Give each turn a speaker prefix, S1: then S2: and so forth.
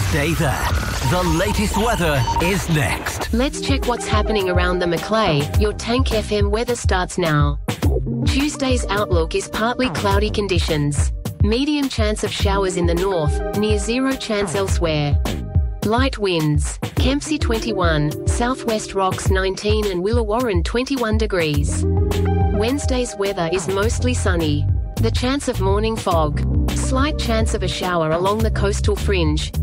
S1: Stay there. The latest weather is next.
S2: Let's check what's happening around the Macleay. Your Tank FM weather starts now. Tuesday's outlook is partly cloudy conditions. Medium chance of showers in the north, near zero chance elsewhere. Light winds. Kempsey 21, Southwest Rocks 19 and Willawarren 21 degrees. Wednesday's weather is mostly sunny. The chance of morning fog. Slight chance of a shower along the coastal fringe.